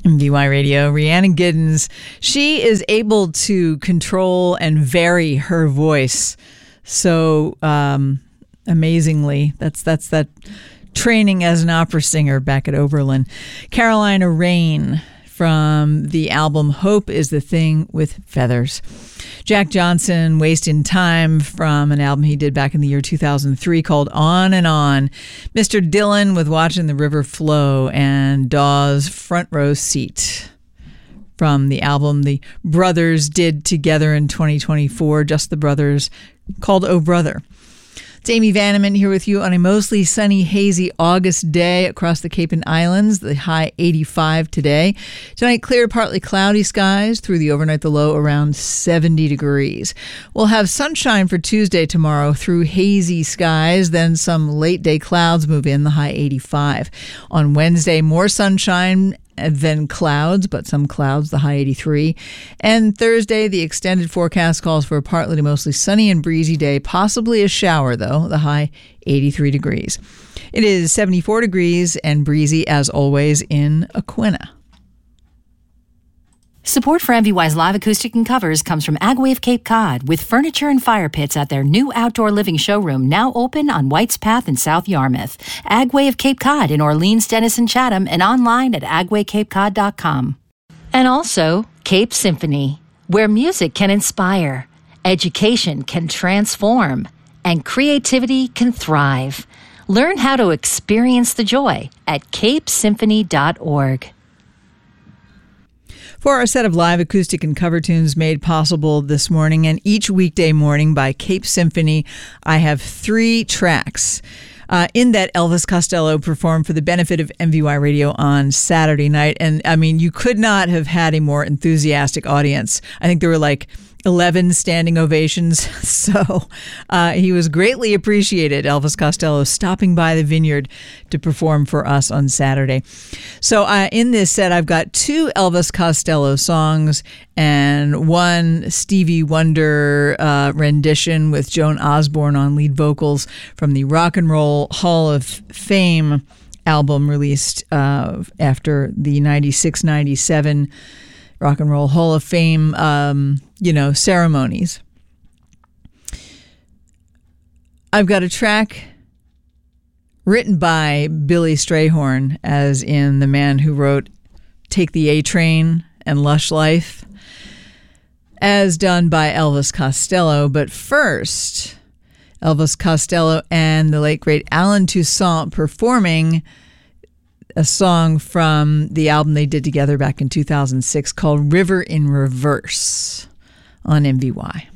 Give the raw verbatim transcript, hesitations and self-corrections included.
M V Y Radio, Rhiannon Giddens. She is able to control and vary her voice so um, amazingly. That's that's that training as an opera singer back at Oberlin. Carolina Rain from the album Hope is the Thing with Feathers. Jack Johnson, Wasting Time from an album he did back in the year two thousand three called On and On. Mister Dylan with Watching the River Flow, and Dawes Front Row Seat from the album the Brothers did together in twenty twenty-four, just the Brothers, called Oh Brother. It's Amy Vanneman here with you on a mostly sunny, hazy August day across the Cape and Islands. The high eighty-five today. Tonight, clear, partly cloudy skies. Through the overnight, the low around seventy degrees. We'll have sunshine for Tuesday tomorrow through hazy skies. Then some late day clouds move in, the high eighty-five. On Wednesday, more sunshine than clouds, but some clouds, the high eighty-three. And Thursday, the extended forecast calls for a partly to mostly sunny and breezy day, possibly a shower, though, the high eighty-three degrees. It is seventy-four degrees and breezy, as always, in Aquinnah. Support for M V Y's live acoustic and covers comes from Agway of Cape Cod, with furniture and fire pits at their new outdoor living showroom, now open on White's Path in South Yarmouth. Agway of Cape Cod in Orleans, Denison, Chatham, and online at agway cape cod dot com. And also, Cape Symphony, where music can inspire, education can transform, and creativity can thrive. Learn how to experience the joy at cape symphony dot org. For our set of live acoustic and cover tunes made possible this morning and each weekday morning by Cape Symphony, I have three tracks. Uh, in that Elvis Costello performed for the benefit of M V Y Radio on Saturday night. And I mean, you could not have had a more enthusiastic audience. I think there were like eleven standing ovations. So uh, he was greatly appreciated, Elvis Costello, stopping by the Vineyard to perform for us on Saturday. So uh, in this set, I've got two Elvis Costello songs and one Stevie Wonder uh, rendition with Joan Osborne on lead vocals from the Rock and Roll Hall of Fame album released uh, after the ninety-six ninety-seven Rock and Roll Hall of Fame, um, you know, ceremonies. I've got a track written by Billy Strayhorn, as in the man who wrote Take the A Train and Lush Life, as done by Elvis Costello. But first, Elvis Costello and the late, great Alan Toussaint performing a song from the album they did together back in two thousand six called River in Reverse on M V Y.